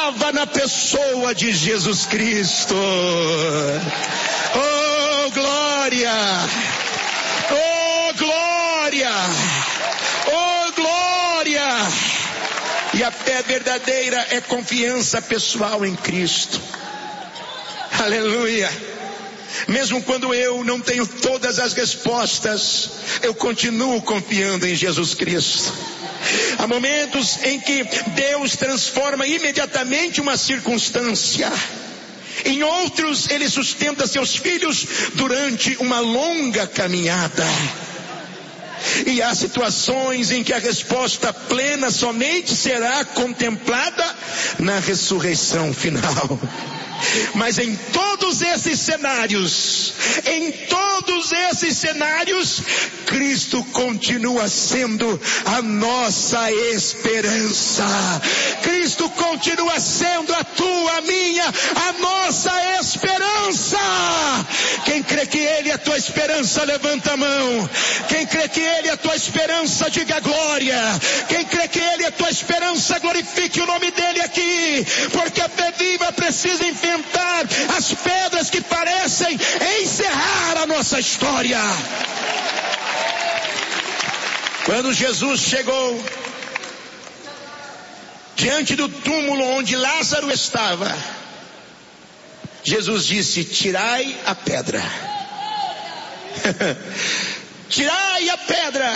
estava na pessoa de Jesus Cristo. Oh, glória! Oh, glória! Oh, glória! E a fé verdadeira é confiança pessoal em Cristo. Aleluia! Mesmo quando eu não tenho todas as respostas, eu continuo confiando em Jesus Cristo. Há momentos em que Deus transforma imediatamente uma circunstância. Em outros, Ele sustenta seus filhos durante uma longa caminhada. E há situações em que a resposta plena somente será contemplada na ressurreição final. Mas em todos esses cenários, Cristo continua sendo a nossa esperança. Cristo continua sendo a tua, a minha, a nossa esperança. Quem crê que Ele é a tua esperança, levanta a mão. Quem crê que Ele é a tua esperança, diga glória. Quem crê que Ele é a tua esperança, glorifique o nome dEle aqui. Porque a fé viva precisa enfrentar as pedras que parecem encerrar a nossa história. Quando Jesus chegou diante do túmulo onde Lázaro estava, Jesus disse: tirai a pedra. Tirai a pedra.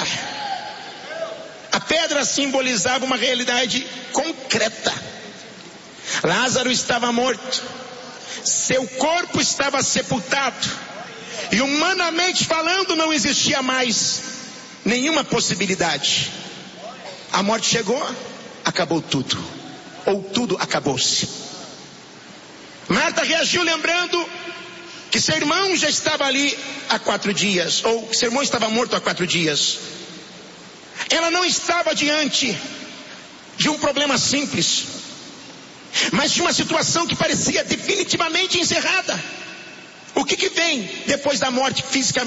A pedra simbolizava uma realidade concreta. Lázaro estava morto, seu corpo estava sepultado, e humanamente falando não existia mais nenhuma possibilidade. A morte chegou, acabou tudo, ou tudo acabou-se. Marta reagiu lembrando que seu irmão já estava ali há 4 dias, ou que seu irmão estava morto há 4 dias. Ela não estava diante de um problema simples, mas de uma situação que parecia definitivamente encerrada. O que vem depois da morte fisicamente?